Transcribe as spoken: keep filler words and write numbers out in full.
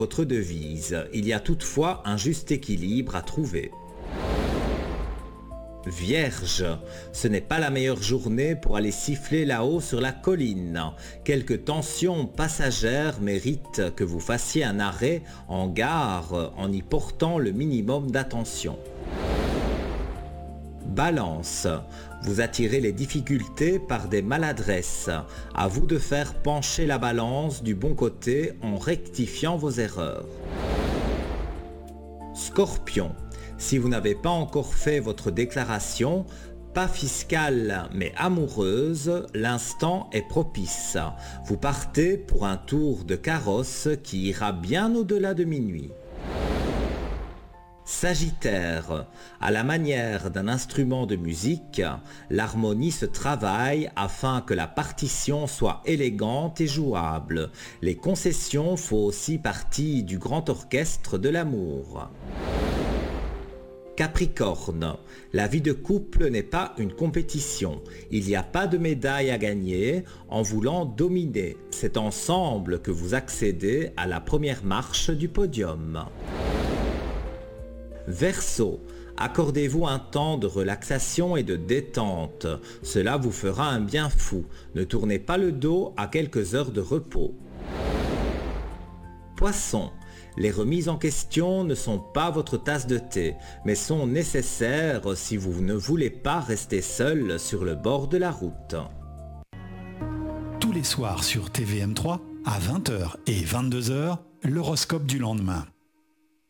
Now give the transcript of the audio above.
votre devise. Il y a toutefois un juste équilibre à trouver. Vierge, ce n'est pas la meilleure journée pour aller siffler là-haut sur la colline. Quelques tensions passagères méritent que vous fassiez un arrêt en gare en y portant le minimum d'attention. Balance, vous attirez les difficultés par des maladresses. À vous de faire pencher la balance du bon côté en rectifiant vos erreurs. Scorpion, si vous n'avez pas encore fait votre déclaration, pas fiscale mais amoureuse, l'instant est propice. Vous partez pour un tour de carrosse qui ira bien au-delà de minuit. Sagittaire, à la manière d'un instrument de musique, l'harmonie se travaille afin que la partition soit élégante et jouable. Les concessions font aussi partie du grand orchestre de l'amour. Capricorne, la vie de couple n'est pas une compétition. Il n'y a pas de médaille à gagner en voulant dominer. C'est ensemble que vous accédez à la première marche du podium. Verseau, accordez-vous un temps de relaxation et de détente. Cela vous fera un bien fou. Ne tournez pas le dos à quelques heures de repos. Poisson, les remises en question ne sont pas votre tasse de thé, mais sont nécessaires si vous ne voulez pas rester seul sur le bord de la route. Tous les soirs sur T V M trois, à vingt heures et vingt-deux heures, l'horoscope du lendemain.